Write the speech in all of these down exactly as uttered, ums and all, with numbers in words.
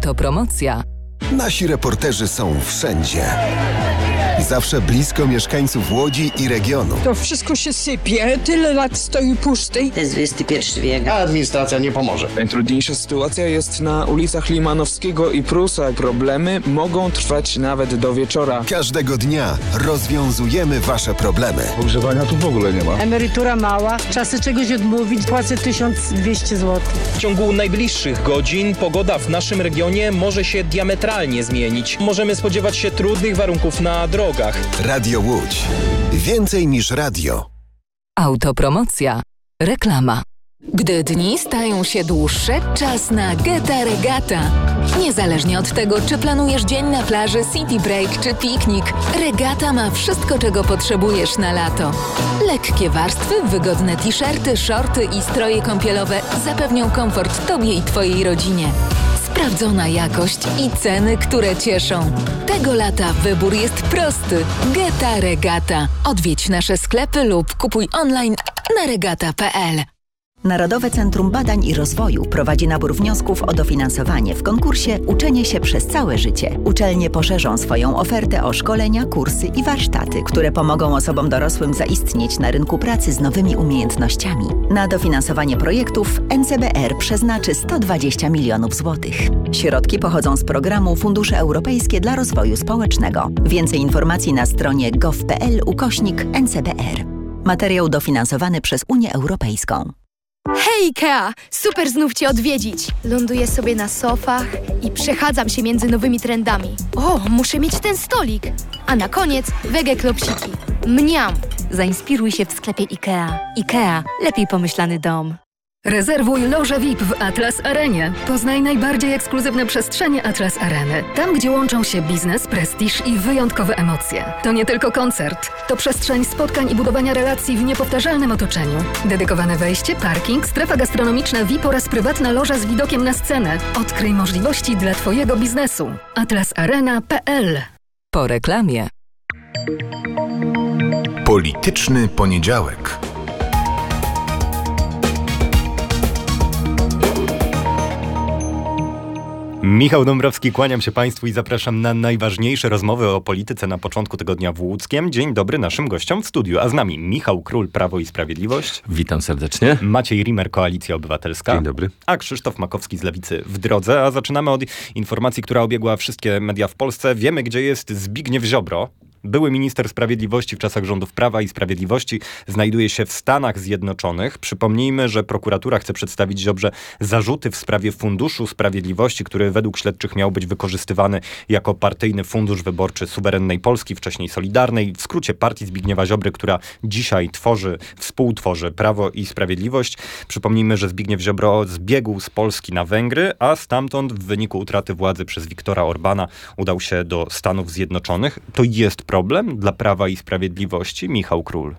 Autopromocja. Nasi reporterzy są wszędzie. I zawsze blisko mieszkańców Łodzi i regionu. To wszystko się sypie, tyle lat stoi pusty. To jest dwudziesty pierwszy wiek. A administracja nie pomoże. Najtrudniejsza sytuacja jest na ulicach Limanowskiego i Prusa. Problemy mogą trwać nawet do wieczora. Każdego dnia rozwiązujemy wasze problemy. Ogrzewania tu w ogóle nie ma. Emerytura mała, czasy czegoś odmówić, płacę tysiąc dwieście złotych. W ciągu najbliższych godzin pogoda w naszym regionie może się diametralnie zmienić. Możemy spodziewać się trudnych warunków na drogach. Radio Łódź. Więcej niż radio. Autopromocja. Reklama. Gdy dni stają się dłuższe, czas na Geta Regata. Niezależnie od tego, czy planujesz dzień na plaży, city break czy piknik, Regata ma wszystko, czego potrzebujesz na lato. Lekkie warstwy, wygodne t-shirty, shorty i stroje kąpielowe zapewnią komfort Tobie i Twojej rodzinie. Sprawdzona jakość i ceny, które cieszą. Tego lata wybór jest prosty. Geta Regata. Odwiedź nasze sklepy lub kupuj online na regata kropka pe el. Narodowe Centrum Badań i Rozwoju prowadzi nabór wniosków o dofinansowanie w konkursie Uczenie się przez całe życie. Uczelnie poszerzą swoją ofertę o szkolenia, kursy i warsztaty, które pomogą osobom dorosłym zaistnieć na rynku pracy z nowymi umiejętnościami. Na dofinansowanie projektów N C B R przeznaczy sto dwadzieścia milionów złotych. Środki pochodzą z programu Fundusze Europejskie dla Rozwoju Społecznego. Więcej informacji na stronie gov kropka pe el ukośnik N C B R. Materiał dofinansowany przez Unię Europejską. Hej Ikea! Super znów Cię odwiedzić! Ląduję sobie na sofach i przechadzam się między nowymi trendami. O, muszę mieć ten stolik! A na koniec wege klopsiki. Mniam! Zainspiruj się w sklepie Ikea. Ikea. Lepiej pomyślany dom. Rezerwuj lożę V I P w Atlas Arenie. Poznaj najbardziej ekskluzywne przestrzenie Atlas Areny. Tam, gdzie łączą się biznes, prestiż i wyjątkowe emocje. To nie tylko koncert. To przestrzeń spotkań i budowania relacji w niepowtarzalnym otoczeniu. Dedykowane wejście, parking, strefa gastronomiczna V I P oraz prywatna loża z widokiem na scenę. Odkryj możliwości dla Twojego biznesu. atlas arena kropka pe el. Po reklamie. Polityczny poniedziałek. Michał Dąbrowski, kłaniam się Państwu i zapraszam na najważniejsze rozmowy o polityce na początku tygodnia w Łódzkiem. Dzień dobry naszym gościom w studiu, a z nami Michał Król, Prawo i Sprawiedliwość. Witam serdecznie. Maciej Rimer, Koalicja Obywatelska. Dzień dobry. A Krzysztof Makowski z Lewicy w drodze. A zaczynamy od informacji, która obiegła wszystkie media w Polsce. Wiemy, gdzie jest Zbigniew Ziobro. Były minister sprawiedliwości w czasach rządów Prawa i Sprawiedliwości, znajduje się w Stanach Zjednoczonych. Przypomnijmy, że prokuratura chce przedstawić Ziobrze zarzuty w sprawie Funduszu Sprawiedliwości, który według śledczych miał być wykorzystywany jako partyjny fundusz wyborczy suwerennej Polski, wcześniej Solidarnej, w skrócie partii Zbigniewa Ziobry, która dzisiaj tworzy, współtworzy Prawo i Sprawiedliwość. Przypomnijmy, że Zbigniew Ziobro zbiegł z Polski na Węgry, a stamtąd w wyniku utraty władzy przez Viktora Orbana udał się do Stanów Zjednoczonych. To jest problem dla Prawa i Sprawiedliwości? Michał Król.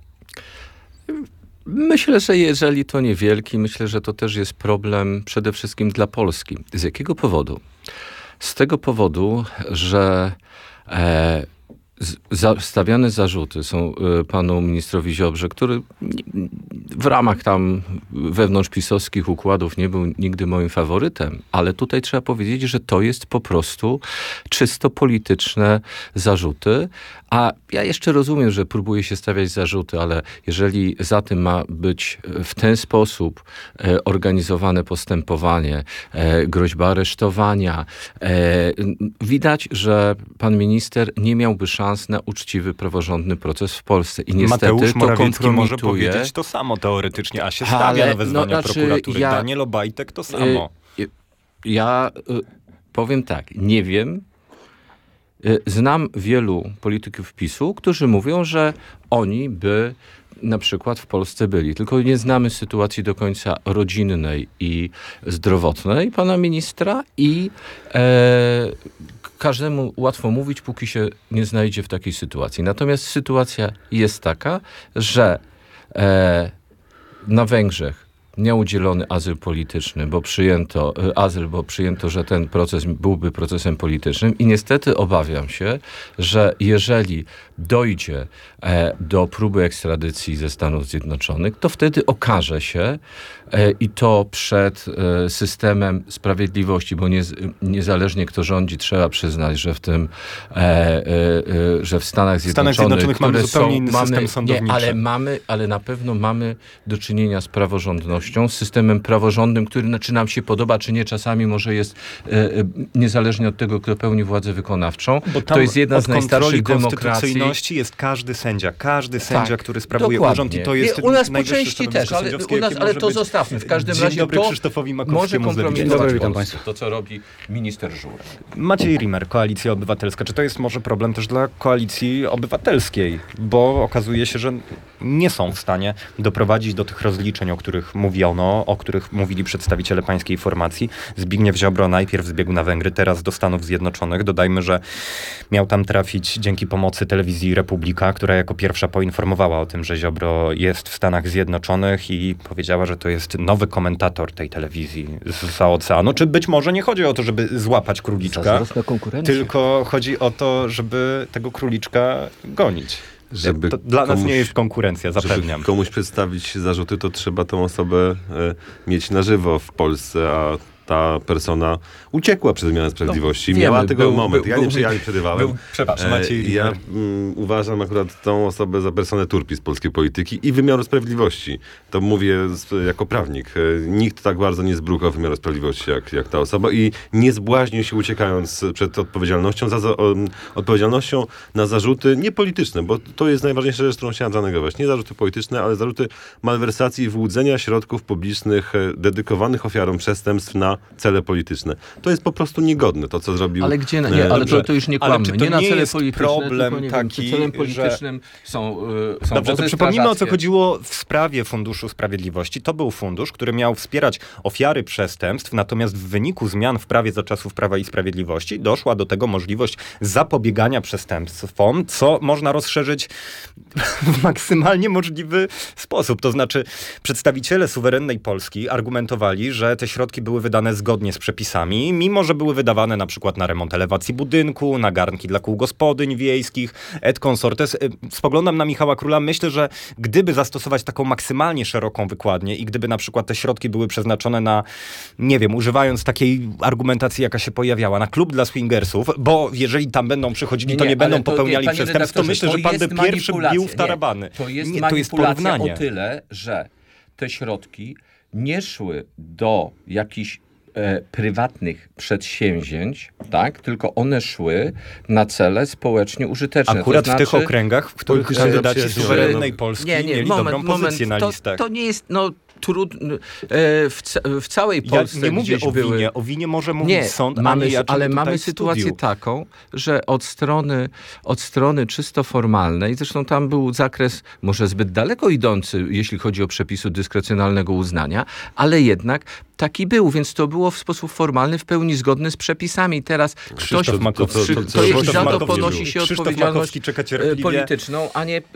Myślę, że jeżeli to niewielki, myślę, że to też jest problem przede wszystkim dla Polski. Z jakiego powodu? Z tego powodu, że e, za, stawiane zarzuty są e, panu ministrowi Ziobrze, który w ramach tam wewnątrz pisowskich układów nie był nigdy moim faworytem, ale tutaj trzeba powiedzieć, że to jest po prostu czysto polityczne zarzuty, a ja jeszcze rozumiem, że próbuje się stawiać zarzuty, ale jeżeli za tym ma być w ten sposób e, organizowane postępowanie, e, groźba aresztowania, e, widać, że pan minister nie miałby szans na uczciwy, praworządny proces w Polsce. I niestety Mateusz to Morawiecki może kompromituje. powiedzieć to samo teoretycznie, a się stawia Ale, na wezwania no, znaczy, prokuratury. ja, Daniel Obajtek to samo. Y, ja y, powiem tak, nie wiem. Y, znam wielu polityków PiSu, którzy mówią, że oni by na przykład w Polsce byli. Tylko nie znamy sytuacji do końca rodzinnej i zdrowotnej pana ministra i e, każdemu łatwo mówić, póki się nie znajdzie w takiej sytuacji. Natomiast sytuacja jest taka, że e, na Węgrzech miał udzielony azyl polityczny, bo przyjęto, azyl, bo przyjęto, że ten proces byłby procesem politycznym i niestety obawiam się, że jeżeli dojdzie e, do próby ekstradycji ze Stanów Zjednoczonych, to wtedy okaże się e, i to przed e, systemem sprawiedliwości, bo nie, niezależnie kto rządzi, trzeba przyznać, że w tym, e, e, e, że w Stanach Zjednoczonych, Stanach Zjednoczonych mamy zupełnie są, inny mamy, system sądowniczy. Nie, ale mamy, ale na pewno mamy do czynienia z praworządnością, z systemem praworządnym, który czy nam się podoba, czy nie, czasami może jest e, e, niezależnie od tego, kto pełni władzę wykonawczą. Bo tam to jest jedna z najstarszych demokracji. Konstytucyjności jest każdy sędzia. Każdy sędzia, tak, który sprawuje dokładnie. urząd i to jest u nas po najwyższe części też, ale, sędziowskie, u nas, ale to zostawmy. W każdym Dzień razie dobry to Krzysztofowi może Makowskiemu z Lewicy. kompromitować to, co robi minister Żurek. Maciej Rimer, Koalicja Obywatelska. Czy to jest może problem też dla Koalicji Obywatelskiej? Bo okazuje się, że nie są w stanie doprowadzić do tych rozliczeń, o których mówiono, o których mówili przedstawiciele pańskiej formacji. Zbigniew Ziobro najpierw zbiegł na Węgry, teraz do Stanów Zjednoczonych. Dodajmy, że miał tam trafić dzięki pomocy telewizji Republika, która jako pierwsza poinformowała o tym, że Ziobro jest w Stanach Zjednoczonych i powiedziała, że to jest nowy komentator tej telewizji zza oceanu. Czy być może nie chodzi o to, żeby złapać króliczka, tylko chodzi o to, żeby tego króliczka gonić. Żeby to dla komuś, nas nie jest konkurencja, zapewniam. Żeby komuś przedstawić zarzuty, to trzeba tą osobę e, mieć na żywo w Polsce, a ta persona uciekła przed wymiarem sprawiedliwości. No, Miała wiemy, tego był, moment. Był, ja nie, ja nie przerywałem. Był, przepraszam, Maciej. Ja mm, uważam akurat tą osobę za personę turpi z polskiej polityki i wymiaru sprawiedliwości. To mówię z, jako prawnik. Nikt tak bardzo nie zbrukał wymiaru sprawiedliwości jak, jak ta osoba i nie zbłaźnił się uciekając przed odpowiedzialnością za, za o, odpowiedzialnością na zarzuty niepolityczne, bo to jest najważniejsza rzecz, którą chciałem zanegować. Nie zarzuty polityczne, ale zarzuty malwersacji i wyłudzenia środków publicznych dedykowanych ofiarom przestępstw na cele polityczne. To jest po prostu niegodne, to co zrobił... Ale gdzie? Nie, ale to, to już nie kłammy. Nie, nie na cele polityczne, problem tylko, taki, wiem, celem politycznym że... są, yy, są Dobrze, to przypomnijmy, o co chodziło w sprawie Funduszu Sprawiedliwości. To był fundusz, który miał wspierać ofiary przestępstw, natomiast w wyniku zmian w prawie za czasów Prawa i Sprawiedliwości doszła do tego możliwość zapobiegania przestępstwom, co można rozszerzyć w maksymalnie możliwy sposób. To znaczy przedstawiciele suwerennej Polski argumentowali, że te środki były wydane zgodnie z przepisami, mimo że były wydawane na przykład na remont elewacji budynku, na garnki dla kół gospodyń wiejskich, et consortes. Spoglądam na Michała Króla, myślę, że gdyby zastosować taką maksymalnie szeroką wykładnię i gdyby na przykład te środki były przeznaczone na, nie wiem, używając takiej argumentacji, jaka się pojawiała, na klub dla swingersów, bo jeżeli tam będą przychodzili, nie, to nie będą to, popełniali nie, przestępstw, to myślę, że pan by pierwszy bił w tarabany. Nie, to jest nie, to manipulacja jest o tyle, że te środki nie szły do jakichś e, prywatnych przedsięwzięć, tak? Tylko one szły na cele społecznie użyteczne. Akurat to znaczy, w tych okręgach, w których kandydaci suwerennej Polski nie, nie, mieli moment, dobrą pozycję moment, na to, listach. To nie jest, no trudno, w, w całej Polsce ja nie mówię o były... winie, o winie może mówić nie, sąd, mamy, ja ale mamy sytuację studiu. taką, że od strony, od strony czysto formalnej, zresztą tam był zakres może zbyt daleko idący, jeśli chodzi o przepisu dyskrecjonalnego uznania, ale jednak taki był, więc to było w sposób formalny w pełni zgodny z przepisami. Teraz ktoś, to, to, to, to, to jest za to ponosi się Krzysztof odpowiedzialność Makowski, polityczną, a nie, yy,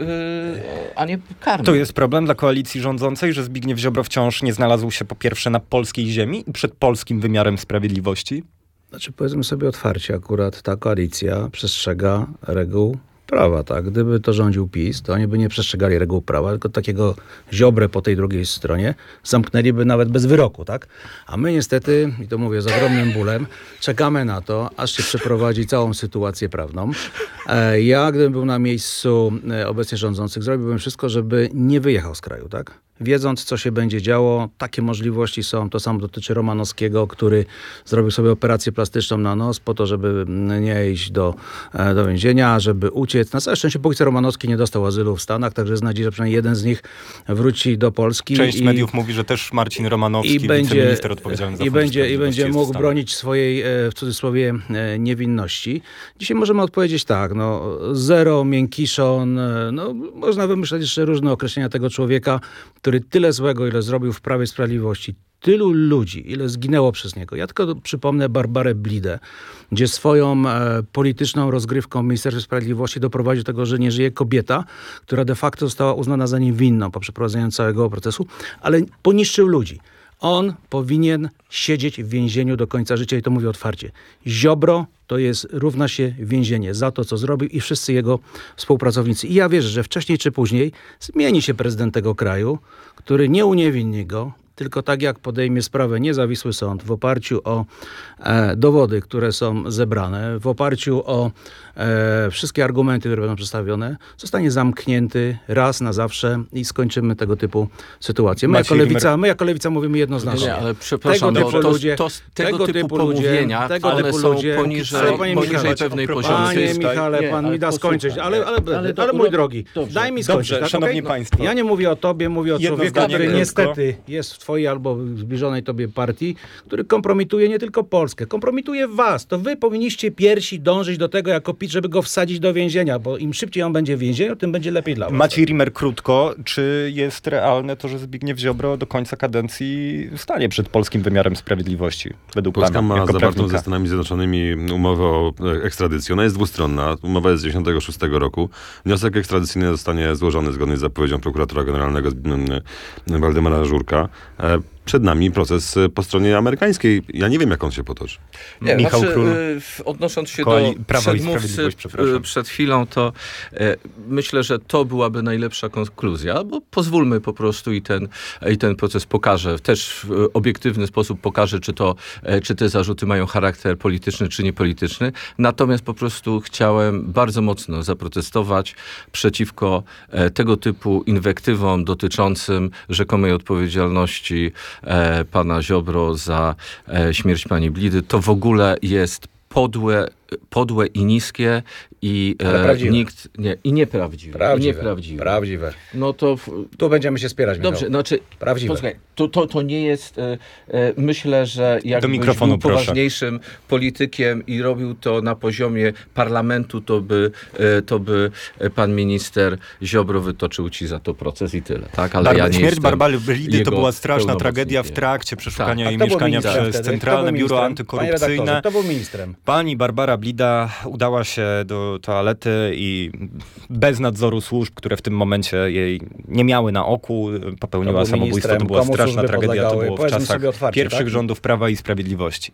a nie karną. To jest problem dla koalicji rządzącej, że Zbigniew Ziobro wciąż nie znalazł się po pierwsze na polskiej ziemi i przed polskim wymiarem sprawiedliwości? Znaczy powiedzmy sobie otwarcie, akurat ta koalicja przestrzega reguł prawa, tak? Gdyby to rządził PiS, to oni by nie przestrzegali reguł prawa, tylko takiego Ziobrę po tej drugiej stronie zamknęliby nawet bez wyroku, tak? A my niestety, i to mówię z ogromnym bólem, czekamy na to, aż się przeprowadzi całą sytuację prawną. Ja, gdybym był na miejscu obecnie rządzących, zrobiłbym wszystko, żeby nie wyjechał z kraju, tak? Wiedząc, co się będzie działo, takie możliwości są. To samo dotyczy Romanowskiego, który zrobił sobie operację plastyczną na nos po to, żeby nie iść do, do więzienia, żeby uciec. Na całe szczęście póki co Romanowski nie dostał azylu w Stanach, także jest nadzieja, że przynajmniej jeden z nich wróci do Polski. Część i, mediów mówi, że też Marcin Romanowski, i będzie, wiceminister odpowiedzialny za i będzie, i będzie mógł bronić swojej, w cudzysłowie, niewinności. Dzisiaj możemy odpowiedzieć tak, no zero, miękiszon, no można wymyślać jeszcze różne określenia tego człowieka, który tyle złego, ile zrobił w Prawie i Sprawiedliwości, tylu ludzi, ile zginęło przez niego. Ja tylko przypomnę Barbarę Blidę, gdzie swoją e, polityczną rozgrywką w Ministerstwie Sprawiedliwości doprowadził do tego, że nie żyje kobieta, która de facto została uznana za niewinną po przeprowadzeniu całego procesu, ale poniszczył ludzi. On powinien siedzieć w więzieniu do końca życia i to mówię otwarcie. Ziobro to jest równa się więzienie za to, co zrobił i wszyscy jego współpracownicy. I ja wierzę, że wcześniej czy później zmieni się prezydent tego kraju, który nie uniewinni go, tylko tak jak podejmie sprawę niezawisły sąd w oparciu o e, dowody, które są zebrane, w oparciu o e, wszystkie argumenty, które będą przedstawione, zostanie zamknięty raz na zawsze i skończymy tego typu sytuacje. My, jako lewica, my jako lewica mówimy jednoznacznie. Nie, ale przepraszam, tego typu to, ludzie, to, to, tego, tego typu ludzie, pomówienia, tego one typu są ludzie, poniżej, panie poniżej Michale, pewnej poziomu. Panie Michale, nie, pan mi da skończyć, ale, ale, ale, ale, ale mój drogi, dobrze, daj mi skończyć. Dobrze, tak, szanowni okay? państwo. Ja nie mówię o tobie, mówię o człowieku, który niestety krótko. jest w twojej albo zbliżonej tobie partii, który kompromituje nie tylko Polskę, kompromituje was. To wy powinniście pierwsi dążyć do tego jako PiS, żeby go wsadzić do więzienia, bo im szybciej on będzie w więzieniu, tym będzie lepiej dla was. Maciej Rimer, krótko. Czy jest realne to, że Zbigniew Ziobro do końca kadencji stanie przed polskim wymiarem sprawiedliwości? Według Polska pana, ma jako zawartą prawnika? ze Stanami Zjednoczonymi umowę o ekstradycji. Ona jest dwustronna. Umowa jest z dziewięćdziesiątego szóstego roku. Wniosek ekstradycyjny zostanie złożony zgodnie z zapowiedzią prokuratora generalnego Waldemara Żurka. Przed nami proces po stronie amerykańskiej. Ja nie wiem, jak on się potoczy. Nie, Michał znaczy, Król. Odnosząc się Koali- do Prawo i przedmówcy Sprawiedliwość, przepraszam. przed chwilą, to e, myślę, że to byłaby najlepsza konkluzja, bo pozwólmy po prostu i ten, i ten proces pokaże, też w obiektywny sposób pokaże, czy, to, e, czy te zarzuty mają charakter polityczny, czy niepolityczny. Natomiast po prostu chciałem bardzo mocno zaprotestować przeciwko e, tego typu inwektywom dotyczącym rzekomej odpowiedzialności e, pana Ziobro za e, śmierć pani Blidy. To w ogóle jest podłe, podłe i niskie i e, nikt nie i nieprawdziwe. Prawdziwe, I nieprawdziwe. prawdziwe. No to w, tu będziemy się spierać. Dobrze, Michał. znaczy prawdziwe. Posłuchaj, to, to, to nie jest e, e, myślę, że jakbyś mikrofonu, był proszę. poważniejszym politykiem i robił to na poziomie parlamentu, to by, e, to by pan minister Ziobro wytoczył ci za to proces i tyle. Tak? Ale Barba- ja nie śmierć jestem Barbary Blidy to jego była straszna tragedia w pełnomocnikiem. trakcie przeszukania Tak. jej A kto był mieszkania ministrem przez wtedy? Centralne Kto był Biuro ministrem? Panie Antykorupcyjne. redaktorze, kto był ministrem? Pani Barbara Blida udała się do toalety i bez nadzoru służb, które w tym momencie jej nie miały na oku, popełniła Kto był samobójstwo. To ministrem? była Komu straszna służby tragedia. To podlegały? było w Powiedzmy czasach sobie otwarcie, pierwszych tak? rządów Prawa i Sprawiedliwości.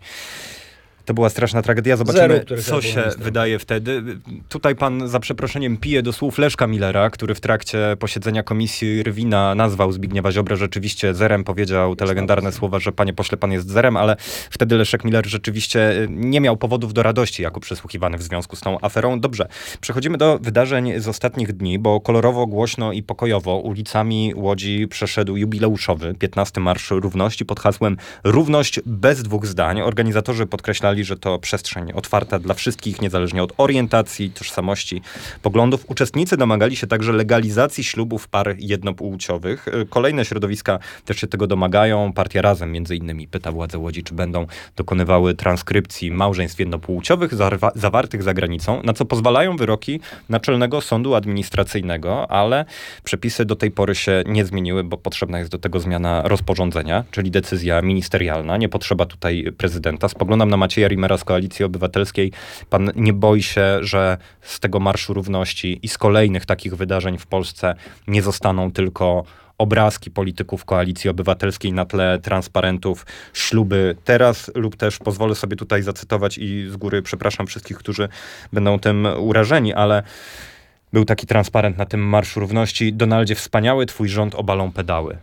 To była straszna tragedia. Zobaczymy, Zero, który co był się ministrem. wydaje wtedy. Tutaj pan, za przeproszeniem, pije do słów Leszka Millera, który w trakcie posiedzenia komisji Rywina nazwał Zbigniewa Ziobrę rzeczywiście zerem. Powiedział te legendarne słowa, że panie pośle, pan jest zerem, ale wtedy Leszek Miller rzeczywiście nie miał powodów do radości jako przesłuchiwany w związku z tą aferą. Dobrze, przechodzimy do wydarzeń z ostatnich dni, bo kolorowo, głośno i pokojowo ulicami Łodzi przeszedł jubileuszowy piętnasty Marsz Równości pod hasłem Równość bez dwóch zdań. Organizatorzy podkreślali, że to przestrzeń otwarta dla wszystkich, niezależnie od orientacji, tożsamości, poglądów. Uczestnicy domagali się także legalizacji ślubów par jednopłciowych. Kolejne środowiska też się tego domagają. Partia Razem między innymi pyta władze Łodzi, czy będą dokonywały transkrypcji małżeństw jednopłciowych zarwa- zawartych za granicą, na co pozwalają wyroki Naczelnego Sądu Administracyjnego, ale przepisy do tej pory się nie zmieniły, bo potrzebna jest do tego zmiana rozporządzenia, czyli decyzja ministerialna. Nie potrzeba tutaj prezydenta. Spoglądam na Macieja Rimera z Koalicji Obywatelskiej. Pan nie boi się, że z tego Marszu Równości i z kolejnych takich wydarzeń w Polsce nie zostaną tylko obrazki polityków Koalicji Obywatelskiej na tle transparentów, śluby teraz, lub też pozwolę sobie tutaj zacytować i z góry przepraszam wszystkich, którzy będą tym urażeni, ale był taki transparent na tym Marszu Równości: Donaldzie wspaniały, twój rząd obalą pedały.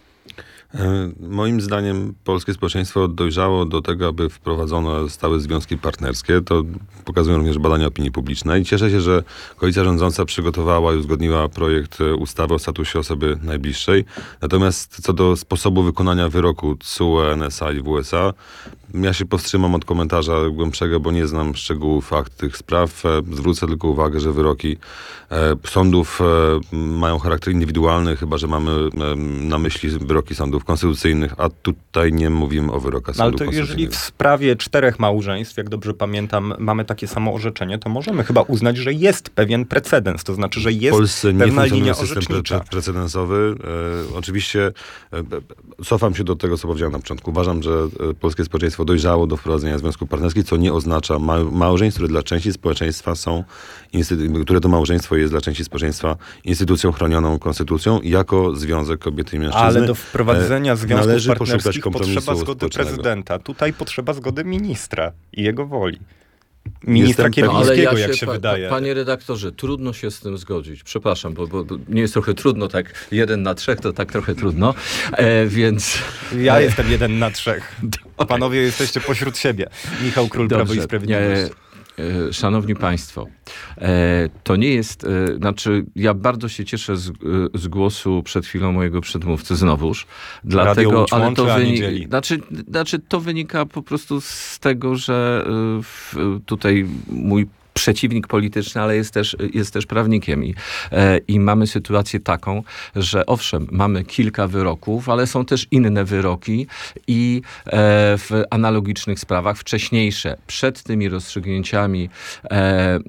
Moim zdaniem polskie społeczeństwo dojrzało do tego, aby wprowadzono stałe związki partnerskie. To pokazują również badania opinii publicznej. Cieszę się, że koalicja rządząca przygotowała i uzgodniła projekt ustawy o statusie osoby najbliższej. Natomiast co do sposobu wykonania wyroku T S U E, N S A i W S A, Ja się powstrzymam od komentarza głębszego, bo nie znam szczegółów fakt tych spraw. Zwrócę tylko uwagę, że wyroki e, sądów e, mają charakter indywidualny, chyba że mamy e, na myśli wyroki sądów konstytucyjnych, a tutaj nie mówimy o wyrokach no, sądów ale to konstytucyjnych. jeżeli w sprawie czterech małżeństw, jak dobrze pamiętam, mamy takie samo orzeczenie, to możemy chyba uznać, że jest pewien precedens, to znaczy, że jest w Polsce nie pewna linia funkcjonuje system orzecznicza. pre- precedensowy. E, oczywiście e, cofam się do tego, co powiedziałem na początku. Uważam, że e, polskie społeczeństwo dojrzało do wprowadzenia związków partnerskich, co nie oznacza ma- małżeństw, które dla części społeczeństwa są, instytu- które to małżeństwo jest dla części społeczeństwa instytucją chronioną konstytucją jako związek kobiety i mężczyzny. Ale do wprowadzenia e, związków należy poszukać partnerskich kompromisu potrzeba zgody społecznego. prezydenta. Tutaj potrzeba zgody ministra i jego woli. Ministra Jestem- Kierwińskiego, Ale ja jak się pa- wydaje. Pa, panie redaktorze, trudno się z tym zgodzić. Przepraszam, bo, bo, bo nie jest trochę trudno, tak jeden na trzech to tak trochę trudno, e, więc... Ja e, jestem jeden na trzech. Panowie jesteście pośród siebie. Michał Król, Dobrze. Prawo i Sprawiedliwość. E, e, Szanowni Państwo, e, to nie jest, e, znaczy ja bardzo się cieszę z, e, z głosu przed chwilą mojego przedmówcy znowuż, dlatego, Łódź ale łączy, to, a nie wyni- dzieli. znaczy, znaczy to wynika po prostu z tego, że e, w, tutaj mój przeciwnik polityczny, ale jest też, jest też prawnikiem. I, e, I mamy sytuację taką, że owszem, mamy kilka wyroków, ale są też inne wyroki i e, w analogicznych sprawach wcześniejsze, przed tymi rozstrzygnięciami e, e,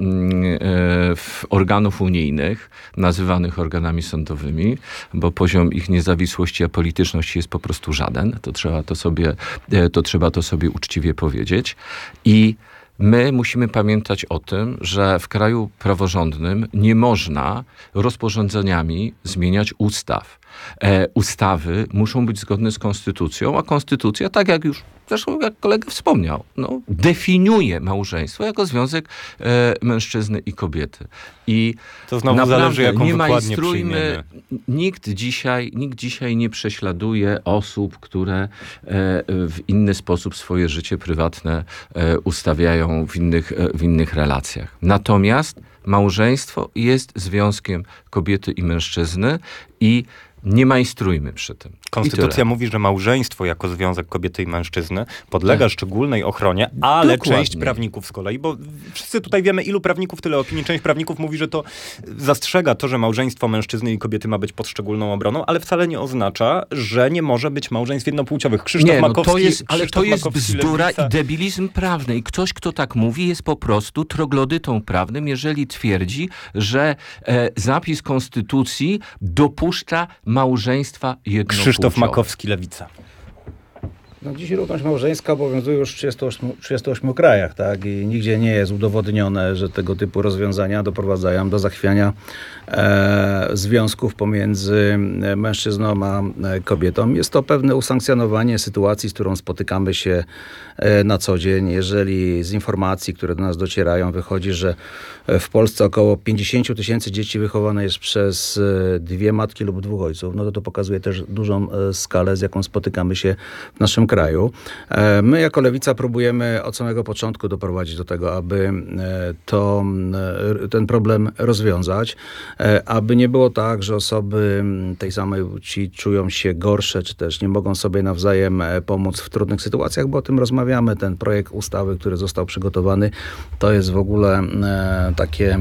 w organów unijnych, nazywanych organami sądowymi, bo poziom ich niezawisłości, a polityczności jest po prostu żaden. To trzeba to sobie, e, to trzeba to sobie uczciwie powiedzieć. I my musimy pamiętać o tym, że w kraju praworządnym nie można rozporządzeniami zmieniać ustaw. E, ustawy muszą być zgodne z konstytucją, a konstytucja, tak jak już zresztą jak kolega wspomniał, no, definiuje małżeństwo jako związek e, mężczyzny i kobiety. I to znowu naprawdę zależy, jaką nie wykładnię majstrujmy, przyjmiemy. nikt dzisiaj, nikt dzisiaj nie prześladuje osób, które e, w inny sposób swoje życie prywatne e, ustawiają w innych, e, w innych relacjach. Natomiast małżeństwo jest związkiem kobiety i mężczyzny i nie majstrujmy przy tym. Konstytucja mówi, że małżeństwo jako związek kobiety i mężczyzny podlega tak. szczególnej ochronie, ale Dokładnie. część prawników z kolei, bo wszyscy tutaj wiemy, ilu prawników, tyle opinii, część prawników mówi, że to zastrzega to, że małżeństwo mężczyzny i kobiety ma być pod szczególną obroną, ale wcale nie oznacza, że nie może być małżeństw jednopłciowych. Krzysztof nie, no Makowski, to jest, ale Krzysztof to jest Makowski, bzdura Lewica. i debilizm prawny. I ktoś, kto tak mówi, jest po prostu troglodytą prawnym, jeżeli twierdzi, że e, zapis konstytucji dopuszcza małżeństwa jednopłciowe. Krzysztof Makowski, Lewica. No, dziś równość małżeńska obowiązuje już w trzydziestu ośmiu, trzydziestu ośmiu krajach, tak? I nigdzie nie jest udowodnione, że tego typu rozwiązania doprowadzają do zachwiania e, związków pomiędzy mężczyzną a kobietą. Jest to pewne usankcjonowanie sytuacji, z którą spotykamy się e, na co dzień. Jeżeli z informacji, które do nas docierają, wychodzi, że w Polsce około pięćdziesiąt tysięcy dzieci wychowane jest przez e, dwie matki lub dwóch ojców, no to to pokazuje też dużą e, skalę, z jaką spotykamy się w naszym kraju. My jako Lewica próbujemy od samego początku doprowadzić do tego, aby to, ten problem rozwiązać, aby nie było tak, że osoby tej samej płci czują się gorsze, czy też nie mogą sobie nawzajem pomóc w trudnych sytuacjach, bo o tym rozmawiamy. Ten projekt ustawy, który został przygotowany, to jest w ogóle takie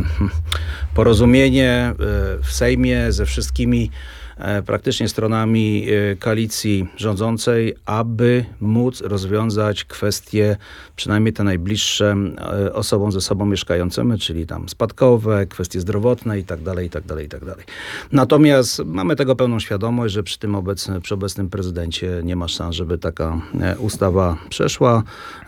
porozumienie w Sejmie ze wszystkimi praktycznie stronami koalicji rządzącej, aby móc rozwiązać kwestie, przynajmniej te najbliższe osobom ze sobą mieszkającymi, czyli tam spadkowe, kwestie zdrowotne i tak dalej, i tak dalej, i tak dalej. Natomiast mamy tego pełną świadomość, że przy tym obecnym, przy obecnym prezydencie nie ma szans, żeby taka ustawa przeszła.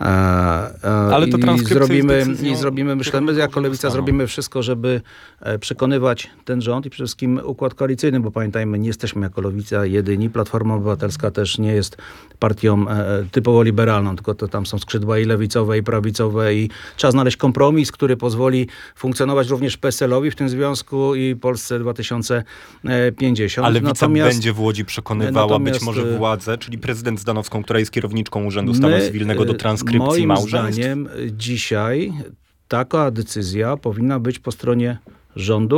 Ale to I zrobimy, i zrobimy, myślę, my jako Lewica zrobimy wszystko, żeby przekonywać ten rząd i przede wszystkim układ koalicyjny, bo pamiętajmy, nie jesteśmy jako Lewica jedyni. Platforma Obywatelska też nie jest partią e, typowo liberalną, tylko to tam są skrzydła i lewicowe, i prawicowe i trzeba znaleźć kompromis, który pozwoli funkcjonować również P S L-owi w tym związku i Polsce dwa tysiące pięćdziesiąt. Ale Lewica natomiast, będzie w Łodzi przekonywała natomiast, być może władzę, czyli prezydent Zdanowską, która jest kierowniczką Urzędu Stanu my, Cywilnego do transkrypcji moim małżeństw? Moim zdaniem dzisiaj taka decyzja powinna być po stronie rządu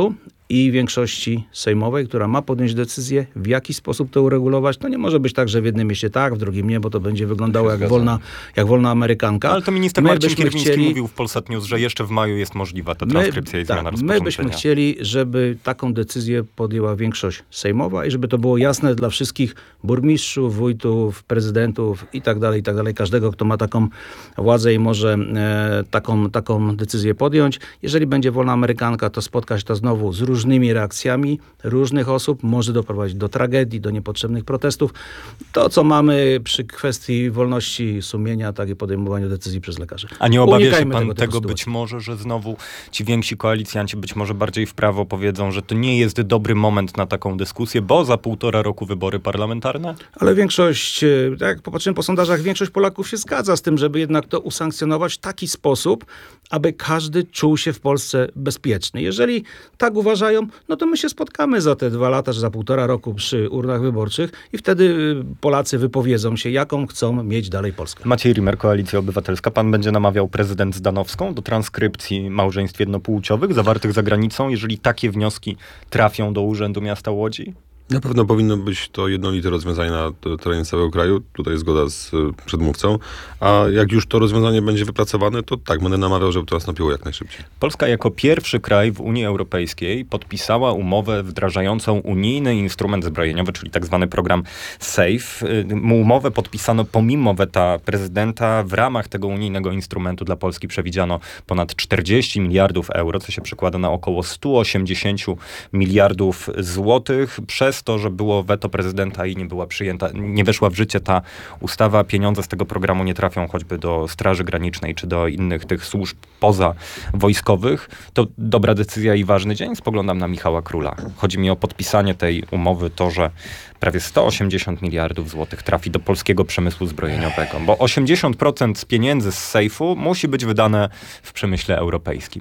i większości sejmowej, która ma podjąć decyzję, w jaki sposób to uregulować. To nie może być tak, że w jednym mieście tak, w drugim nie, bo to będzie wyglądało jak wolna, jak wolna Amerykanka. Ale to minister My Marcin byśmy Kierwiński chcieli, mówił w Polsat News, że jeszcze w maju jest możliwa ta transkrypcja my, i zmiana tak, rozporządzenia. My byśmy chcieli, żeby taką decyzję podjęła większość sejmowa i żeby to było jasne dla wszystkich burmistrzów, wójtów, prezydentów i tak dalej, i tak dalej. Każdego, kto ma taką władzę i może e, taką, taką decyzję podjąć. Jeżeli będzie wolna Amerykanka, to spotka się to znowu z różnymi reakcjami różnych osób. Może doprowadzić do tragedii, do niepotrzebnych protestów. To, co mamy przy kwestii wolności sumienia, tak i podejmowaniu decyzji przez lekarzy. A nie obawia Unikajmy się pan tego, tego być może, że znowu ci więksi koalicjanci być może bardziej w prawo powiedzą, że to nie jest dobry moment na taką dyskusję, bo za półtora roku wybory parlamentarne? Ale większość, tak jak popatrzymy po sondażach, większość Polaków się zgadza z tym, żeby jednak to usankcjonować w taki sposób, aby każdy czuł się w Polsce bezpieczny. Jeżeli tak uważają, no to my się spotkamy za te dwa lata, czy za półtora roku przy urnach wyborczych i wtedy Polacy wypowiedzą się, jaką chcą mieć dalej Polskę. Maciej Rimer, Koalicja Obywatelska. Pan będzie namawiał prezydent Zdanowską do transkrypcji małżeństw jednopłciowych zawartych za granicą, jeżeli takie wnioski trafią do Urzędu Miasta Łodzi? Na pewno powinno być to jednolite rozwiązanie na terenie całego kraju. Tutaj jest zgoda z przedmówcą. A jak już to rozwiązanie będzie wypracowane, to tak, będę namawiał, żeby to nastąpiło jak najszybciej. Polska jako pierwszy kraj w Unii Europejskiej podpisała umowę wdrażającą unijny instrument zbrojeniowy, czyli tak zwany program SAFE. Umowę podpisano pomimo weta prezydenta. W ramach tego unijnego instrumentu dla Polski przewidziano ponad czterdzieści miliardów euro, co się przekłada na około sto osiemdziesiąt miliardów złotych. Przez to, że było weto prezydenta i nie była przyjęta, nie weszła w życie ta ustawa, pieniądze z tego programu nie trafią choćby do Straży Granicznej czy do innych tych służb pozawojskowych. To dobra decyzja i ważny dzień. Spoglądam na Michała Króla. Chodzi mi o podpisanie tej umowy, to, że prawie sto osiemdziesiąt miliardów złotych trafi do polskiego przemysłu zbrojeniowego, bo osiemdziesiąt procent z pieniędzy z sejfu musi być wydane w przemyśle europejskim.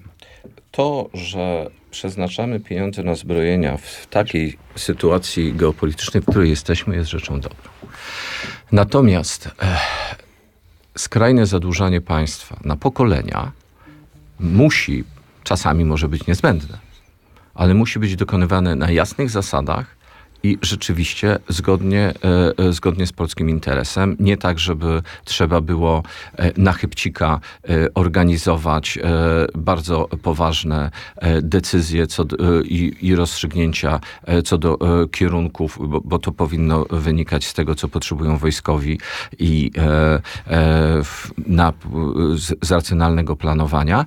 To, że przeznaczamy pieniądze na zbrojenia w takiej sytuacji geopolitycznej, w której jesteśmy, jest rzeczą dobrą. Natomiast e, skrajne zadłużanie państwa na pokolenia musi, czasami może być niezbędne, ale musi być dokonywane na jasnych zasadach i rzeczywiście zgodnie, e, zgodnie z polskim interesem. Nie tak, żeby trzeba było e, na chybcika e, organizować e, bardzo poważne e, decyzje co do, e, i, i rozstrzygnięcia e, co do e, kierunków, bo, bo to powinno wynikać z tego, co potrzebują wojskowi i e, e, w, na, z, z racjonalnego planowania,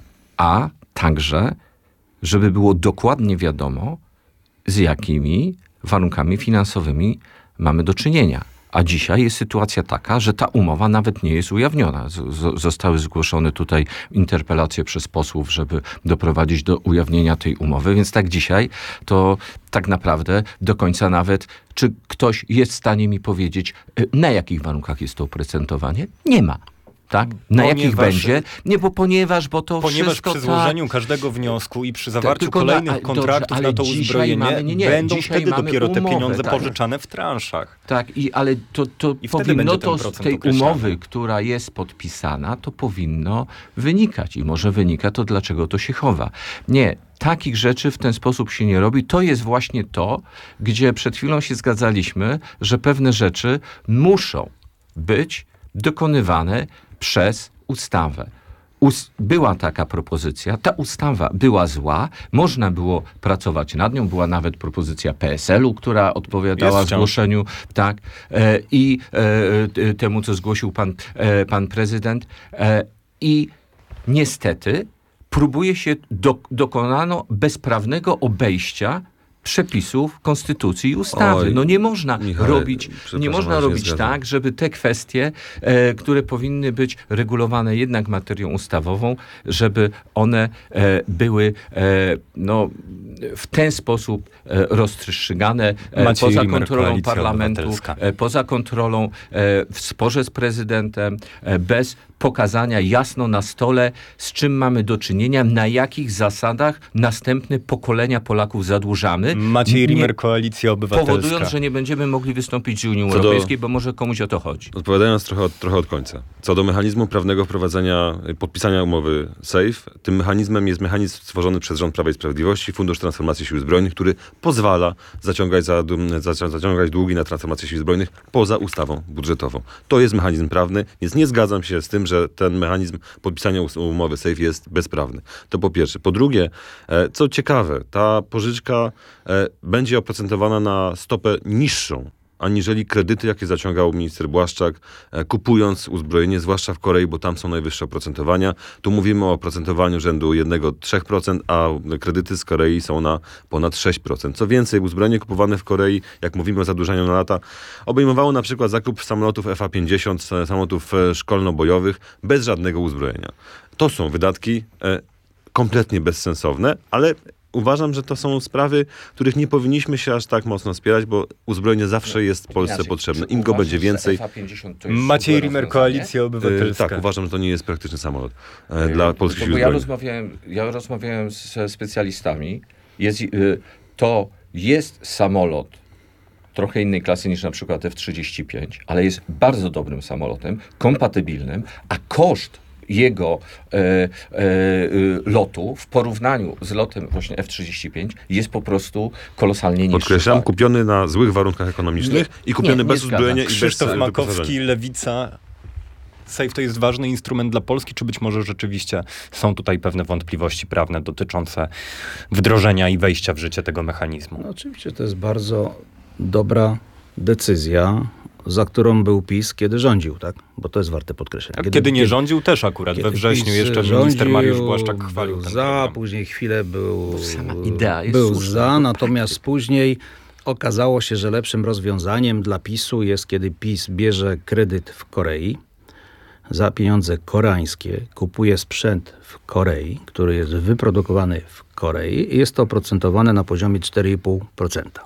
a także, żeby było dokładnie wiadomo, z jakimi warunkami finansowymi mamy do czynienia. A dzisiaj jest sytuacja taka, że ta umowa nawet nie jest ujawniona. Z- zostały zgłoszone tutaj interpelacje przez posłów, żeby doprowadzić do ujawnienia tej umowy, więc tak dzisiaj to tak naprawdę do końca nawet, czy ktoś jest w stanie mi powiedzieć, na jakich warunkach jest to oprocentowanie? Nie ma. Tak? Na ponieważ, jakich będzie? Nie, bo ponieważ, bo to ponieważ wszystko przy złożeniu tak, każdego wniosku i przy zawarciu tylko kolejnych na, kontraktów dobrze, na to uzbrojenie mamy, nie, nie, będą wtedy dopiero umowę, te pieniądze tak. pożyczane w transzach. Tak, i, ale to, to I powinno to z tej określany. umowy, która jest podpisana, to powinno wynikać. I może wynika to, dlaczego to się chowa. Nie, takich rzeczy w ten sposób się nie robi. To jest właśnie to, gdzie przed chwilą się zgadzaliśmy, że pewne rzeczy muszą być dokonywane przez ustawę. Us- była taka propozycja, ta ustawa była zła, można było pracować nad nią, była nawet propozycja P S L u, która odpowiadała zgłoszeniu, tak, e, i e, temu, co zgłosił pan, e, pan prezydent. E, I niestety próbuje się, do, dokonano bezprawnego obejścia przepisów konstytucji i ustawy. Oj, no nie można Michale, robić, nie można robić nie tak, żeby te kwestie, e, które powinny być regulowane jednak materią ustawową, żeby one e, były e, no, w ten sposób e, rozstrzygane e, poza Rimer, kontrolą Koalicja parlamentu, Obywatelska. e, poza kontrolą e, w sporze z prezydentem, e, bez pokazania jasno na stole, z czym mamy do czynienia, na jakich zasadach następne pokolenia Polaków zadłużamy. Maciej Rimer, Koalicja Obywatelska. Powodując, że nie będziemy mogli wystąpić z Unii Europejskiej, do, bo może komuś o to chodzi. Odpowiadając trochę od, trochę od końca. Co do mechanizmu prawnego wprowadzenia, podpisania umowy SAFE, tym mechanizmem jest mechanizm stworzony przez rząd Prawa i Sprawiedliwości, Fundusz Transformacji Sił Zbrojnych, który pozwala zaciągać, za, za, zaciągać długi na transformację Sił Zbrojnych poza ustawą budżetową. To jest mechanizm prawny, więc nie zgadzam się z tym, że ten mechanizm podpisania umowy SAFE jest bezprawny. To po pierwsze. Po drugie, co ciekawe, ta pożyczka będzie oprocentowana na stopę niższą aniżeli kredyty, jakie zaciągał minister Błaszczak, kupując uzbrojenie, zwłaszcza w Korei, bo tam są najwyższe oprocentowania. Tu mówimy o oprocentowaniu rzędu jeden do trzech procent, a kredyty z Korei są na ponad sześć procent. Co więcej, uzbrojenie kupowane w Korei, jak mówimy o zadłużaniu na lata, obejmowało na przykład zakup samolotów F A pięćdziesiąt, samolotów szkolno-bojowych, bez żadnego uzbrojenia. To są wydatki e, kompletnie bezsensowne, ale uważam, że to są sprawy, których nie powinniśmy się aż tak mocno spierać, bo uzbrojenie zawsze jest Polsce Inaczej, potrzebne. Im go będzie więcej. Maciej Rimer, Koalicja Obywatelska. Tak, uważam, że to nie jest praktyczny samolot e, dla polskich sił zbrojnych. Ja rozmawiałem, ja rozmawiałem ze specjalistami. Jest, y, to jest samolot trochę innej klasy niż na przykład F trzydzieści pięć, ale jest bardzo dobrym samolotem, kompatybilnym, a koszt jego e, e, lotu w porównaniu z lotem właśnie F trzydzieści pięć jest po prostu kolosalnie niższy. Podkreślam, kupiony na złych warunkach ekonomicznych nie, i kupiony nie, bez nie uzbrojenia i bez Krzysztof Makowski, Lewica. SAFE to jest ważny instrument dla Polski, czy być może rzeczywiście są tutaj pewne wątpliwości prawne dotyczące wdrożenia i wejścia w życie tego mechanizmu? No, oczywiście to jest bardzo dobra decyzja, za którą był PiS, kiedy rządził, tak? Bo to jest warte podkreślenia. Kiedy, kiedy nie kiedy, rządził też akurat, we wrześniu jeszcze rządził, minister Mariusz Błaszczak chwalił ten za, program. Później chwilę był, Bo sama idea jest był słuszna, za, natomiast praktyk. Później okazało się, że lepszym rozwiązaniem dla PiSu jest, kiedy PiS bierze kredyt w Korei, za pieniądze koreańskie, kupuje sprzęt w Korei, który jest wyprodukowany w Korei i jest to oprocentowane na poziomie cztery i pół procent.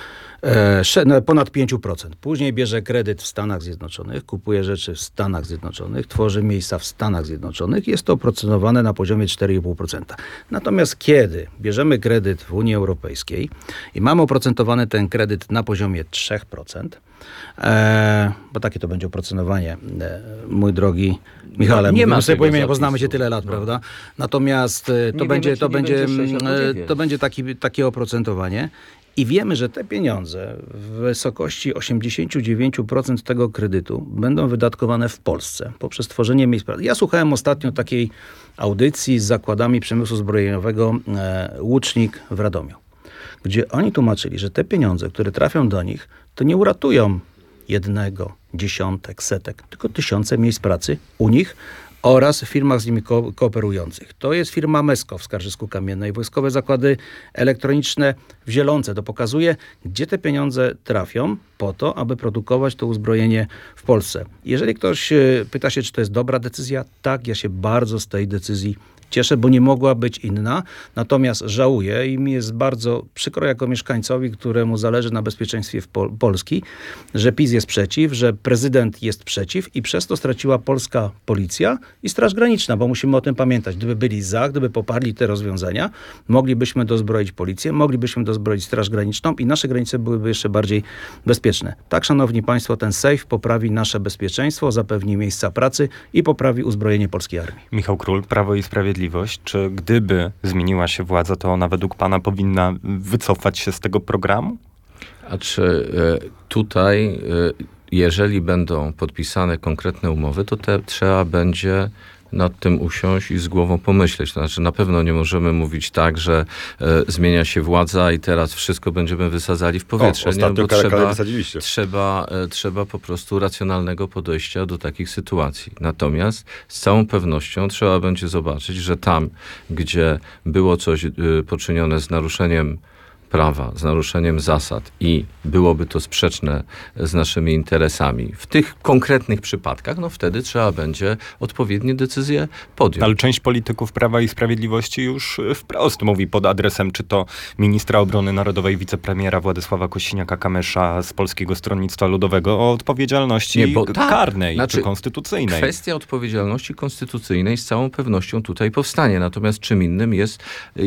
E, ponad pięć procent. Później bierze kredyt w Stanach Zjednoczonych, kupuje rzeczy w Stanach Zjednoczonych, tworzy miejsca w Stanach Zjednoczonych. Jest to oprocentowane na poziomie cztery i pół procent. Natomiast kiedy bierzemy kredyt w Unii Europejskiej i mamy oprocentowany ten kredyt na poziomie trzy procent, e, bo takie to będzie oprocentowanie, e, mój drogi Michale, nie ma sobie po imieniu, bo znamy się tyle lat, no. Prawda? Natomiast e, to, będzie, to, będzie, będzie, to będzie taki, takie oprocentowanie. I wiemy, że te pieniądze w wysokości osiemdziesiąt dziewięć procent tego kredytu będą wydatkowane w Polsce poprzez tworzenie miejsc pracy. Ja słuchałem ostatnio takiej audycji z zakładami przemysłu zbrojeniowego e, Łucznik w Radomiu, gdzie oni tłumaczyli, że te pieniądze, które trafią do nich, to nie uratują jednego, dziesiątek, setek, tylko tysiące miejsc pracy u nich oraz w firmach z nimi ko- kooperujących. To jest firma Mesko w Skarżysku-Kamiennej, Wojskowe Zakłady Elektroniczne w Zielonce. To pokazuje, gdzie te pieniądze trafią po to, aby produkować to uzbrojenie w Polsce. Jeżeli ktoś pyta się, czy to jest dobra decyzja, tak, ja się bardzo z tej decyzji cieszę, bo nie mogła być inna. Natomiast żałuję i mi jest bardzo przykro jako mieszkańcowi, któremu zależy na bezpieczeństwie w Pol- Polski, że PiS jest przeciw, że prezydent jest przeciw i przez to straciła polska policja i Straż Graniczna, bo musimy o tym pamiętać. Gdyby byli za, gdyby poparli te rozwiązania, moglibyśmy dozbroić policję, moglibyśmy dozbroić Straż Graniczną i nasze granice byłyby jeszcze bardziej bezpieczne. Tak, szanowni państwo, ten SAFE poprawi nasze bezpieczeństwo, zapewni miejsca pracy i poprawi uzbrojenie polskiej armii. Michał Król, Prawo i Sprawiedliwość. Czy gdyby zmieniła się władza, to ona według pana powinna wycofać się z tego programu? A czy tutaj, jeżeli będą podpisane konkretne umowy, to te trzeba będzie nad tym usiąść i z głową pomyśleć. To znaczy na pewno nie możemy mówić tak, że e, zmienia się władza i teraz wszystko będziemy wysadzali w powietrze. O, ostatnio nie, kale, trzeba, wysadziliście. Trzeba, e, trzeba po prostu racjonalnego podejścia do takich sytuacji. Natomiast z całą pewnością trzeba będzie zobaczyć, że tam, gdzie było coś e, poczynione z naruszeniem prawa, z naruszeniem zasad i byłoby to sprzeczne z naszymi interesami w tych konkretnych przypadkach, no wtedy trzeba będzie odpowiednie decyzje podjąć. Ale część polityków Prawa i Sprawiedliwości już wprost mówi pod adresem czy to ministra obrony narodowej, wicepremiera Władysława Kosiniaka-Kamysza z Polskiego Stronnictwa Ludowego o odpowiedzialności Nie, bo tak, karnej znaczy, czy konstytucyjnej. Kwestia odpowiedzialności konstytucyjnej z całą pewnością tutaj powstanie. Natomiast czym innym jest,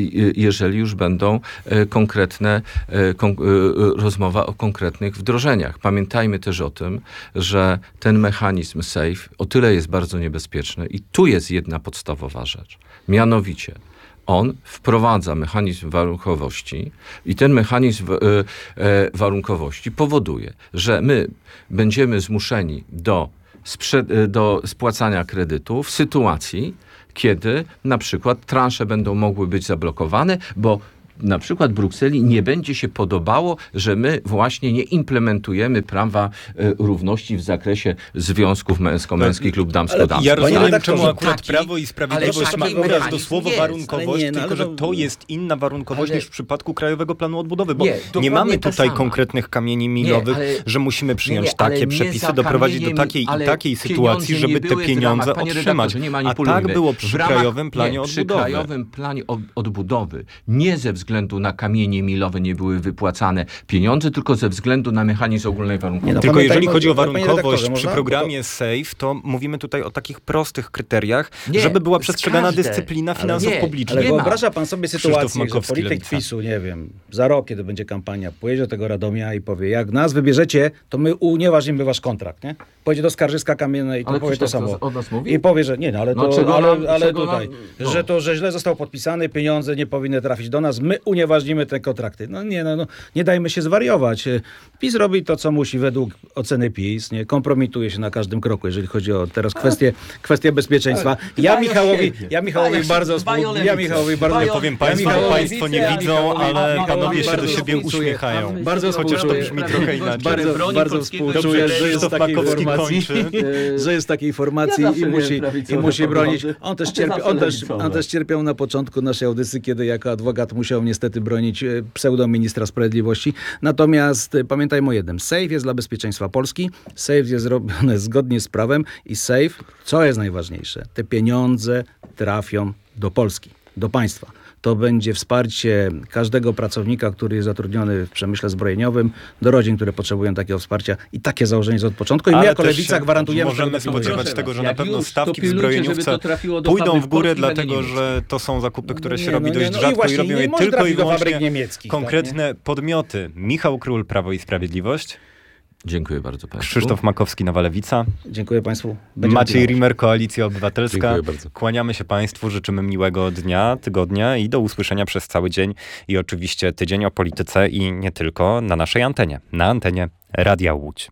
jeżeli już będą konkretne, kon, rozmowa o konkretnych wdrożeniach. Pamiętajmy też o tym, że ten mechanizm SAFE o tyle jest bardzo niebezpieczny i tu jest jedna podstawowa rzecz. Mianowicie on wprowadza mechanizm warunkowości i ten mechanizm e, e, warunkowości powoduje, że my będziemy zmuszeni do, sprze- do spłacania kredytu w sytuacji, kiedy na przykład transze będą mogły być zablokowane, bo na przykład Brukseli nie będzie się podobało, że my właśnie nie implementujemy prawa y, równości w zakresie związków męsko-męskich lub damsko-damskich. Ja rozumiem, czemu akurat Prawo i Sprawiedliwość ma uraz do słowa warunkowość, nie, no, tylko że to jest inna warunkowość ale... niż w przypadku Krajowego Planu Odbudowy, bo nie, nie mamy tutaj konkretnych kamieni milowych, nie, ale... że musimy przyjąć nie, nie, takie przepisy, doprowadzić do takiej i takiej sytuacji, żeby te pieniądze otrzymać. A tak było przy Krajowym Planie Odbudowy. Przy Krajowym Planie Odbudowy nie ze względu Ze względu na kamienie milowe nie były wypłacane pieniądze, tylko ze względu na mechanizm ogólnej warunkowości. No, tylko jeżeli chodzi o warunkowość przy programie SAFE, to mówimy tutaj o takich prostych kryteriach, nie, żeby była przestrzegana każde, dyscyplina finansów nie, publicznych. Ale wyobraża pan sobie sytuację, że polityk PiSu, nie wiem, za rok, kiedy będzie kampania, pojedzie do tego Radomia i powie, jak nas wybierzecie, to my unieważnimy wasz kontrakt, nie? Pojedzie do Skarżyska Kamiennej i to ale powie to samo. Od nas mówi? I powie, że nie, no ale, to, no, ale, ale, ale tutaj, no. że to, że źle został podpisany, pieniądze nie powinny trafić do nas, my unieważnimy te kontrakty. No nie, no, no nie dajmy się zwariować. PiS robi to, co musi według oceny PiS, nie kompromituje się na każdym kroku, jeżeli chodzi o teraz kwestie, kwestie bezpieczeństwa. Ja Michałowi, ja Michałowi bardzo współ- ja Michałowi bardzo ja powiem państwu, ja państwo nie widzą, ale panowie się do siebie uśmiechają. Bardzo chociaż to brzmi trochę inaczej. Bardzo, bardzo współczuję, że jest takiej informacji, że jest takiej informacji i musi, i musi bronić. On też cierpiał, on też, on też cierpiał na początku naszej audycji, kiedy jako adwokat musiał niestety bronić pseudo-ministra sprawiedliwości. Natomiast pamiętajmy o jednym. SAFE jest dla bezpieczeństwa Polski. SAFE jest robione zgodnie z prawem i SAFE, co jest najważniejsze, te pieniądze trafią do Polski, do państwa. To będzie wsparcie każdego pracownika, który jest zatrudniony w przemyśle zbrojeniowym, do rodzin, które potrzebują takiego wsparcia i takie założenie jest od początku. I my jako Lewica gwarantujemy... Możemy spodziewać tego, że na pewno stawki w zbrojeniówce pójdą w górę, dlatego że to są zakupy, które się nie, robi no, dość no, rzadko i, właśnie, i robią je tylko i wyłącznie konkretne tak, podmioty. Michał Król, Prawo i Sprawiedliwość. Dziękuję bardzo państwu. Krzysztof Makowski, Nowa Lewica. Dziękuję państwu. Będziemy Maciej Rimer, Koalicja Obywatelska. Dziękuję bardzo. Kłaniamy się państwu, życzymy miłego dnia, tygodnia i do usłyszenia przez cały dzień. I oczywiście tydzień o polityce i nie tylko na naszej antenie. Na antenie Radia Łódź.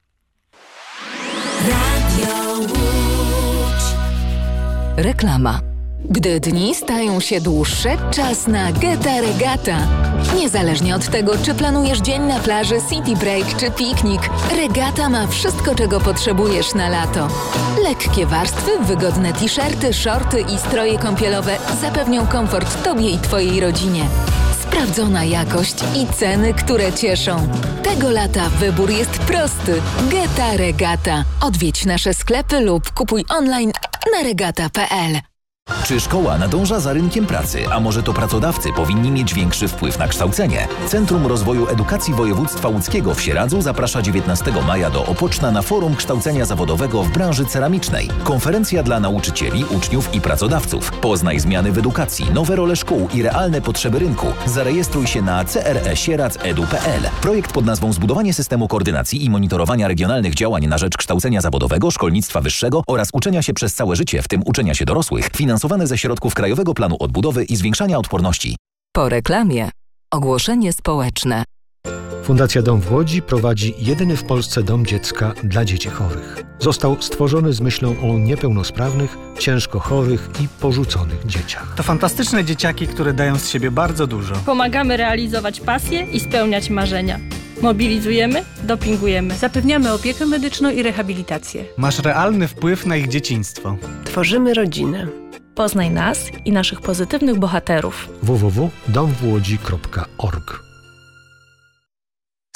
Radio Łódź. Reklama. Gdy dni stają się dłuższe, czas na Geta Regata. Niezależnie od tego, czy planujesz dzień na plaży, city break czy piknik, Regata ma wszystko, czego potrzebujesz na lato. Lekkie warstwy, wygodne t-shirty, shorty i stroje kąpielowe zapewnią komfort Tobie i Twojej rodzinie. Sprawdzona jakość i ceny, które cieszą. Tego lata wybór jest prosty. Geta Regata. Odwiedź nasze sklepy lub kupuj online na regata kropka p l. Czy szkoła nadąża za rynkiem pracy, a może to pracodawcy powinni mieć większy wpływ na kształcenie? Centrum Rozwoju Edukacji Województwa Łódzkiego w Sieradzu zaprasza dziewiętnastego maja do Opoczna na forum kształcenia zawodowego w branży ceramicznej. Konferencja dla nauczycieli, uczniów i pracodawców. Poznaj zmiany w edukacji, nowe role szkół i realne potrzeby rynku. Zarejestruj się na c r e sieradz kropka e d u kropka p l. Projekt pod nazwą Zbudowanie systemu koordynacji i monitorowania regionalnych działań na rzecz kształcenia zawodowego, szkolnictwa wyższego oraz uczenia się przez całe życie, w tym uczenia się dorosłych, finansowane ze środków Krajowego Planu Odbudowy i Zwiększania Odporności. Po reklamie ogłoszenie społeczne. Fundacja Dom w Łodzi prowadzi jedyny w Polsce dom dziecka dla dzieci chorych. Został stworzony z myślą o niepełnosprawnych, ciężko chorych i porzuconych dzieciach. To fantastyczne dzieciaki, które dają z siebie bardzo dużo. Pomagamy realizować pasje i spełniać marzenia. Mobilizujemy, dopingujemy. Zapewniamy opiekę medyczną i rehabilitację. Masz realny wpływ na ich dzieciństwo. Tworzymy rodzinę. Poznaj nas i naszych pozytywnych bohaterów. w w w kropka dom w łodzi kropka org.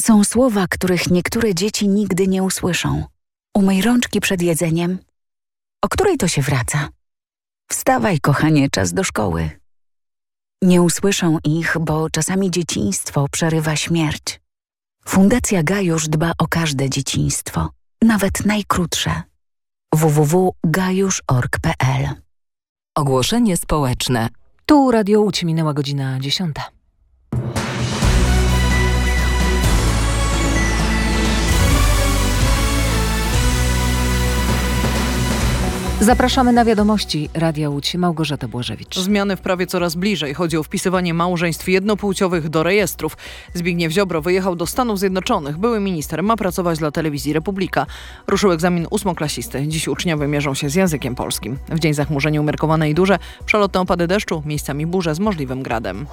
Są słowa, których niektóre dzieci nigdy nie usłyszą. Umyj rączki przed jedzeniem. O której to się wraca? Wstawaj, kochanie, czas do szkoły. Nie usłyszą ich, bo czasami dzieciństwo przerywa śmierć. Fundacja Gajusz dba o każde dzieciństwo, nawet najkrótsze. w w w kropka gajusz kropka org kropka p l. Ogłoszenie społeczne. Tu Radio Łódź, minęła godzina dziesiąta. Zapraszamy na wiadomości Radia Łódź. Małgorzata Błażewicz. Zmiany w prawie coraz bliżej. Chodzi o wpisywanie małżeństw jednopłciowych do rejestrów. Zbigniew Ziobro wyjechał do Stanów Zjednoczonych. Były minister ma pracować dla telewizji Republika. Ruszył egzamin ósmoklasisty. Dziś uczniowie mierzą się z językiem polskim. W dzień zachmurzenie umiarkowane i duże. Przelotne opady deszczu, miejscami burze z możliwym gradem.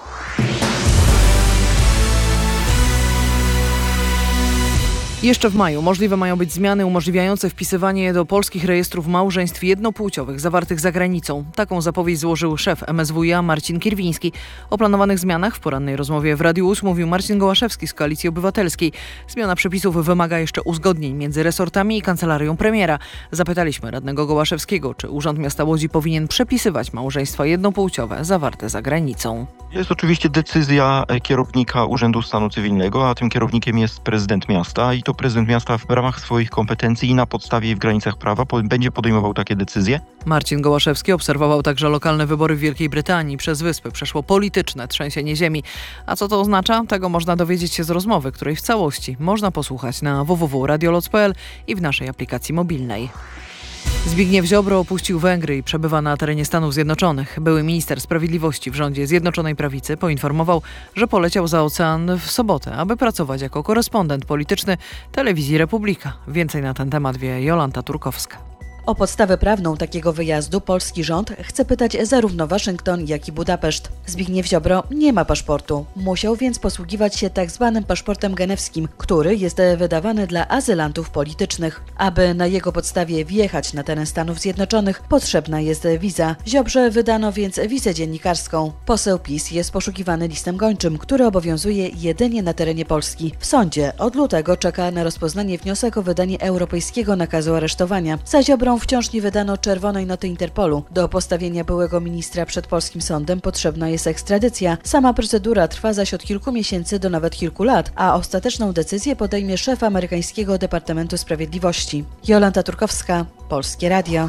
Jeszcze w maju możliwe mają być zmiany umożliwiające wpisywanie do polskich rejestrów małżeństw jednopłciowych zawartych za granicą. Taką zapowiedź złożył szef M S W i A Marcin Kierwiński. O planowanych zmianach w porannej rozmowie w Radiu Łódź mówił Marcin Gołaszewski z Koalicji Obywatelskiej. Zmiana przepisów wymaga jeszcze uzgodnień między resortami i kancelarią premiera. Zapytaliśmy radnego Gołaszewskiego, czy Urząd Miasta Łodzi powinien przepisywać małżeństwa jednopłciowe zawarte za granicą. Jest oczywiście decyzja kierownika Urzędu Stanu Cywilnego, a tym kierownikiem jest prezydent miasta i to prezydent miasta w ramach swoich kompetencji i na podstawie i w granicach prawa będzie podejmował takie decyzje. Marcin Gołaszewski obserwował także lokalne wybory w Wielkiej Brytanii. Przez wyspy przeszło polityczne trzęsienie ziemi. A co to oznacza? Tego można dowiedzieć się z rozmowy, której w całości można posłuchać na w w w kropka radioloc kropka p l i w naszej aplikacji mobilnej. Zbigniew Ziobro opuścił Węgry i przebywa na terenie Stanów Zjednoczonych. Były minister sprawiedliwości w rządzie Zjednoczonej Prawicy poinformował, że poleciał za ocean w sobotę, aby pracować jako korespondent polityczny telewizji Republika. Więcej na ten temat wie Jolanta Turkowska. O podstawę prawną takiego wyjazdu polski rząd chce pytać zarówno Waszyngton, jak i Budapeszt. Zbigniew Ziobro nie ma paszportu. Musiał więc posługiwać się tak zwanym paszportem genewskim, który jest wydawany dla azylantów politycznych. Aby na jego podstawie wjechać na teren Stanów Zjednoczonych, potrzebna jest wiza. Ziobrze wydano więc wizę dziennikarską. Poseł PiS jest poszukiwany listem gończym, który obowiązuje jedynie na terenie Polski. W sądzie od lutego czeka na rozpoznanie wniosek o wydanie europejskiego nakazu aresztowania. Za Ziobrą wciąż nie wydano czerwonej noty Interpolu. Do postawienia byłego ministra przed polskim sądem potrzebna jest ekstradycja. Sama procedura trwa zaś od kilku miesięcy do nawet kilku lat, a ostateczną decyzję podejmie szef amerykańskiego Departamentu Sprawiedliwości. Jolanta Turkowska, Polskie Radio.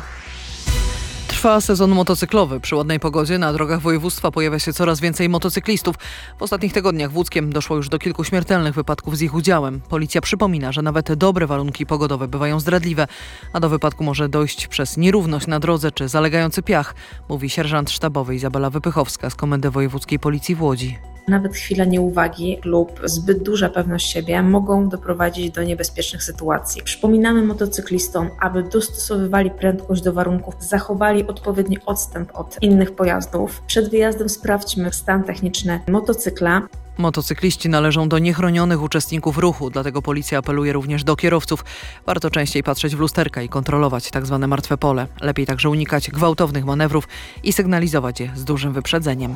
Trwa sezon motocyklowy. Przy ładnej pogodzie na drogach województwa pojawia się coraz więcej motocyklistów. W ostatnich tygodniach w Łódzkiem doszło już do kilku śmiertelnych wypadków z ich udziałem. Policja przypomina, że nawet dobre warunki pogodowe bywają zdradliwe, a do wypadku może dojść przez nierówność na drodze czy zalegający piach, mówi sierżant sztabowy Izabela Wypychowska z Komendy Wojewódzkiej Policji w Łodzi. Nawet chwila nieuwagi lub zbyt duża pewność siebie mogą doprowadzić do niebezpiecznych sytuacji. Przypominamy motocyklistom, aby dostosowywali prędkość do warunków, zachowali odpowiedni odstęp od innych pojazdów. Przed wyjazdem sprawdźmy stan techniczny motocykla. Motocykliści należą do niechronionych uczestników ruchu, dlatego policja apeluje również do kierowców. Warto częściej patrzeć w lusterka i kontrolować tak zwane martwe pole. Lepiej także unikać gwałtownych manewrów i sygnalizować je z dużym wyprzedzeniem.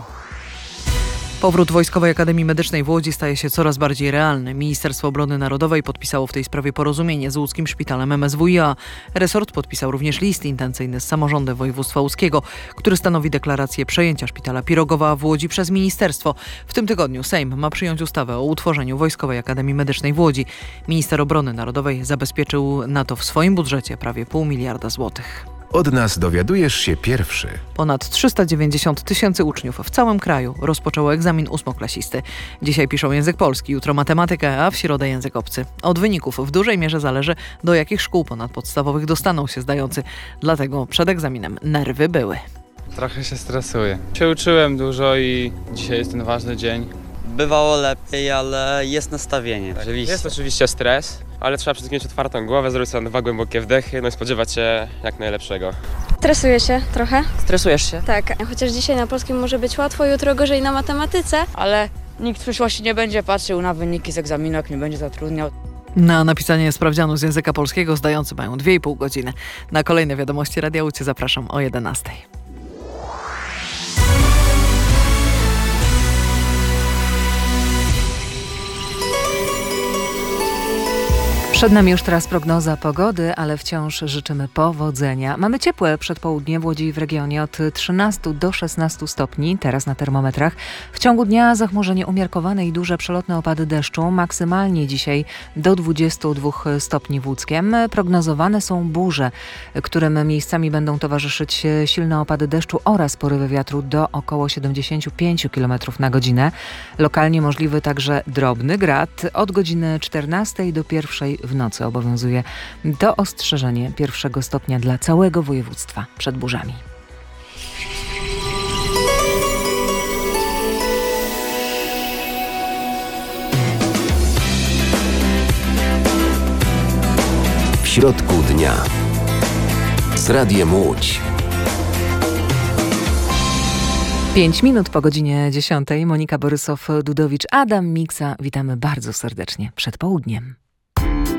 Powrót Wojskowej Akademii Medycznej w Łodzi staje się coraz bardziej realny. Ministerstwo Obrony Narodowej podpisało w tej sprawie porozumienie z łódzkim szpitalem M S W i A. Resort podpisał również list intencyjny z samorządem województwa łódzkiego, który stanowi deklarację przejęcia szpitala Pirogowa w Łodzi przez ministerstwo. W tym tygodniu Sejm ma przyjąć ustawę o utworzeniu Wojskowej Akademii Medycznej w Łodzi. Minister Obrony Narodowej zabezpieczył na to w swoim budżecie prawie pół miliarda złotych. Od nas dowiadujesz się pierwszy. Ponad trzysta dziewięćdziesiąt tysięcy uczniów w całym kraju rozpoczęło egzamin ósmoklasisty. Dzisiaj piszą język polski, jutro matematykę, a w środę język obcy. Od wyników w dużej mierze zależy, do jakich szkół ponadpodstawowych dostaną się zdający. Dlatego przed egzaminem nerwy były. Trochę się stresuję. Się uczyłem dużo i dzisiaj jest ten ważny dzień. Bywało lepiej, ale jest nastawienie. Tak, oczywiście. Jest oczywiście stres, ale trzeba przed mieć otwartą głowę, zrobić sobie dwa głębokie wdechy, no i spodziewać się jak najlepszego. Stresuję się trochę. Stresujesz się? Tak, chociaż dzisiaj na polskim może być łatwo, jutro gorzej na matematyce. Ale nikt w przyszłości nie będzie patrzył na wyniki z egzaminu, jak nie będzie zatrudniał. Na napisanie sprawdzianu z języka polskiego zdający mają dwie i pół godziny. Na kolejne wiadomości Radia Łódź zapraszam o jedenastej. Przed nami już teraz prognoza pogody, ale wciąż życzymy powodzenia. Mamy ciepłe przedpołudnie w Łodzi i w regionie od trzynastu do szesnastu stopni, teraz na termometrach. W ciągu dnia zachmurzenie umiarkowane i duże przelotne opady deszczu, maksymalnie dzisiaj do dwudziestu dwóch stopni w Łódzkiem. Prognozowane są burze, którym miejscami będą towarzyszyć silne opady deszczu oraz porywy wiatru do około siedemdziesięciu pięciu kilometrów na godzinę. Lokalnie możliwy także drobny grad. Od godziny czternastej do pierwszej w nocy obowiązuje to ostrzeżenie pierwszego stopnia dla całego województwa przed burzami. W środku dnia z Radiem Łódź. Pięć minut po godzinie dziesiątej. Monika Borysow-Dudowicz, Adam Miksa. Witamy bardzo serdecznie przed południem.